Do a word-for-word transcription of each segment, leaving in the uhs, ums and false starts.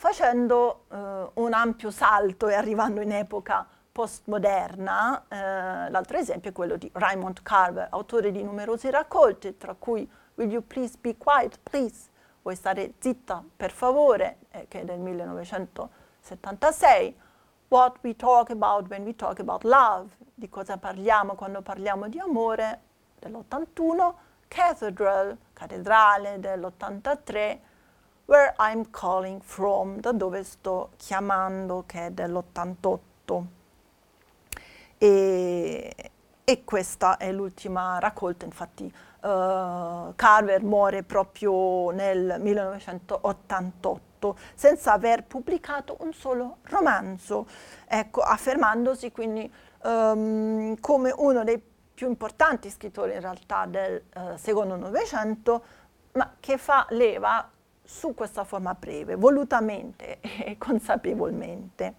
facendo eh, un ampio salto e arrivando in epoca postmoderna. Eh, l'altro esempio è quello di Raymond Carver, autore di numerosi raccolti, tra cui Will You Please Be Quiet, Please? Vuoi stare zitta, per favore, eh, che è del millenovecentosettantasei. What We Talk About When We Talk About Love, di cosa parliamo quando parliamo di amore, dell'ottantuno. Cathedral, cattedrale, dell'ottantatré. Where I'm Calling From, da dove sto chiamando, che è dell'ottantotto. E, e questa è l'ultima raccolta, infatti uh, Carver muore proprio nel millenovecentottantotto senza aver pubblicato un solo romanzo, ecco, affermandosi quindi um, come uno dei più importanti scrittori in realtà del uh, secondo Novecento, ma che fa leva su questa forma breve, volutamente e consapevolmente.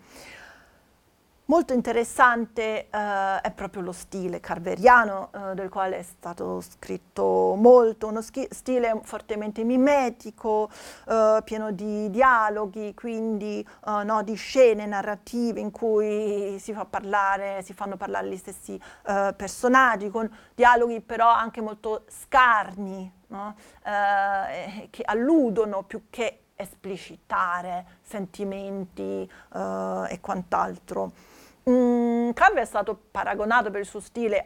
Molto interessante eh, è proprio lo stile carveriano, eh, del quale è stato scritto molto, uno stile fortemente mimetico, eh, pieno di dialoghi, quindi eh, no, di scene narrative in cui si fa parlare, si fanno parlare gli stessi eh, personaggi, con dialoghi però anche molto scarni, no? eh, che alludono più che esplicitare sentimenti uh, e quant'altro. Mm, Carver è stato paragonato per il suo stile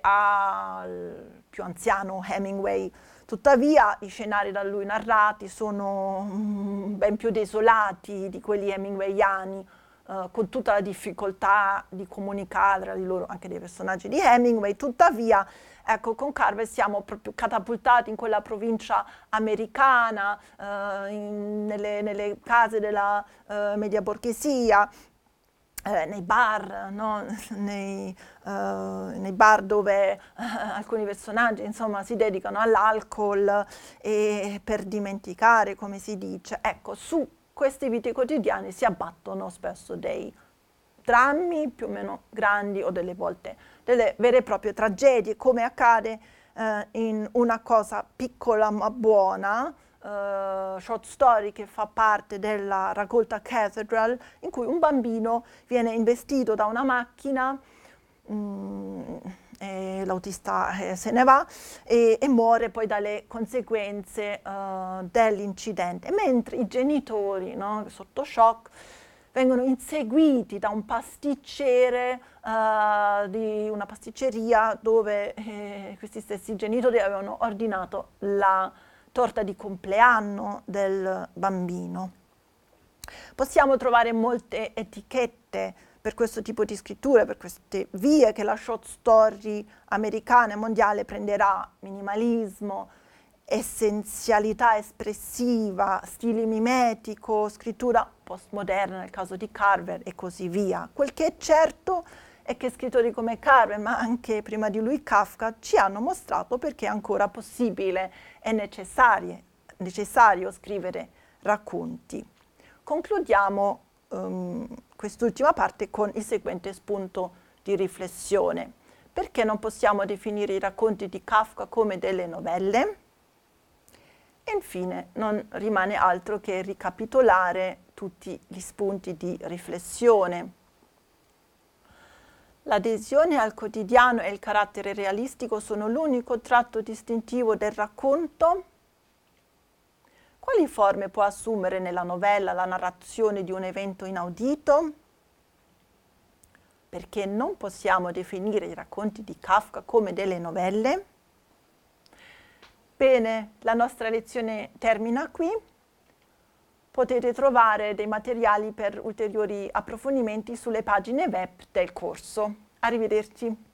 al più anziano Hemingway, tuttavia i scenari da lui narrati sono mm, ben più desolati di quelli hemingwayani, uh, con tutta la difficoltà di comunicare tra di loro anche dei personaggi di Hemingway. Tuttavia, ecco, con Carver siamo proprio catapultati in quella provincia americana, eh, in, nelle, nelle case della eh, media borghesia, eh, nei bar, no? nei, eh, nei bar dove eh, alcuni personaggi, insomma, si dedicano all'alcol e per dimenticare, come si dice. Ecco, su queste vite quotidiane si abbattono spesso dei drammi più o meno grandi o delle volte delle vere e proprie tragedie, come accade eh, in Una cosa piccola ma buona, eh, short story che fa parte della raccolta Cathedral, in cui un bambino viene investito da una macchina, mm, e l'autista eh, se ne va e, e muore poi dalle conseguenze uh, dell'incidente, mentre i genitori, no, sotto shock, vengono inseguiti da un pasticcere uh, di una pasticceria dove eh, questi stessi genitori avevano ordinato la torta di compleanno del bambino. Possiamo trovare molte etichette per questo tipo di scritture, per queste vie che la short story americana e mondiale prenderà: minimalismo, essenzialità espressiva, stile mimetico, scrittura postmoderna nel caso di Carver e così via. Quel che è certo è che scrittori come Carver, ma anche prima di lui Kafka, ci hanno mostrato perché è ancora possibile e necessario scrivere racconti. Concludiamo um, quest'ultima parte con il seguente spunto di riflessione. Perché non possiamo definire i racconti di Kafka come delle novelle? E infine non rimane altro che ricapitolare tutti gli spunti di riflessione. L'adesione al quotidiano e il carattere realistico sono l'unico tratto distintivo del racconto? Quali forme può assumere nella novella la narrazione di un evento inaudito? Perché non possiamo definire i racconti di Kafka come delle novelle? Bene, la nostra lezione termina qui. Potete trovare dei materiali per ulteriori approfondimenti sulle pagine web del corso. Arrivederci.